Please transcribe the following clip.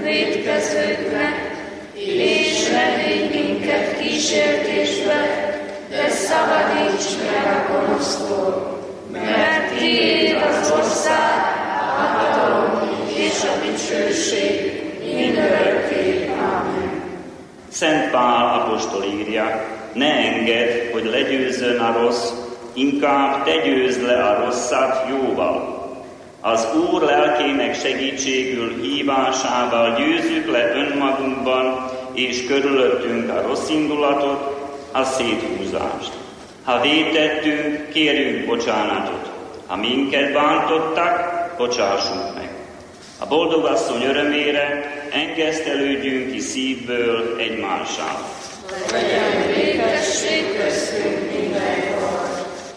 vétkezőknek, és ne védj minket kísértésbe, de szabadíts meg a gonosztól, mert tiéd az ország, a hatalom és a dicsőség mindörökké. Amen. Szent Pál apostol írja, ne engedd, hogy legyőzzön a rossz, inkább te győzd le a rosszat jóval. Az Úr lelkének segítségül hívásával győzzük le önmagunkban és körülöttünk a rossz indulatot, a széthúzást. Ha vétettünk, kérjünk bocsánatot. Ha minket bántottak, bocsássunk meg. A boldogasszony örömére engesztelődjünk ki szívből egymással. Legyen békesség